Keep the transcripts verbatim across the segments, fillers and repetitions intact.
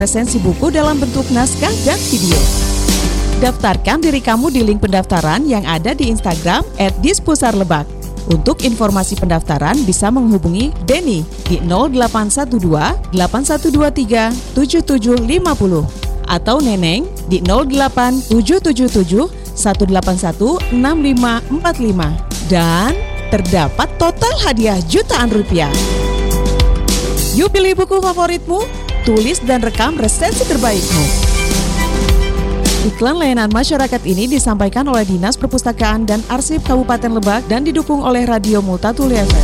resensi buku dalam bentuk naskah dan video. Daftarkan diri kamu di link pendaftaran yang ada di Instagram et dispusarlebak. Untuk informasi pendaftaran bisa menghubungi Denny di nol delapan satu dua delapan satu dua tiga tujuh tujuh lima nol atau Neneng di nol delapan tujuh tujuh tujuh satu delapan satu enam lima empat lima dan terdapat total hadiah jutaan rupiah. Yuk pilih buku favoritmu, tulis dan rekam resensi terbaikmu. Iklan layanan masyarakat ini disampaikan oleh Dinas Perpustakaan dan Arsip Kabupaten Lebak dan didukung oleh Radio Multatuli F M.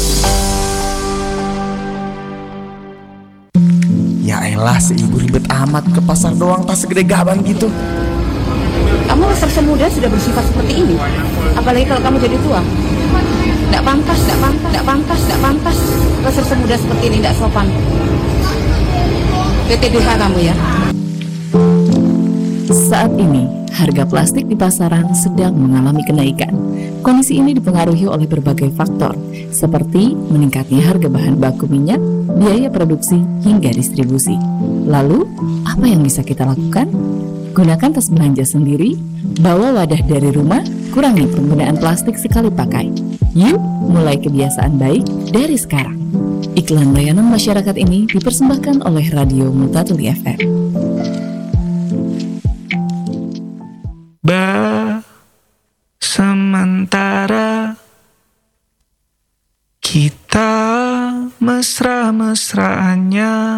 Ya elah, si ibu ribet amat, ke pasar doang tas segede gaban gitu. Kamu reserse muda sudah bersifat seperti ini, apalagi kalau kamu jadi tua. Tidak pantas, tidak pantas, tidak pantas, tidak pantas. Reserse muda seperti ini tidak sopan. P T D H kamu ya. Saat ini, harga plastik di pasaran sedang mengalami kenaikan. Kondisi ini dipengaruhi oleh berbagai faktor, seperti meningkatnya harga bahan baku minyak, biaya produksi, hingga distribusi. Lalu, apa yang bisa kita lakukan? Gunakan tas belanja sendiri, bawa wadah dari rumah, kurangi penggunaan plastik sekali pakai. Yuk, mulai kebiasaan baik dari sekarang. Iklan layanan masyarakat ini dipersembahkan oleh Radio Multatuli F M. Ba sementara kita mesra-mesraannya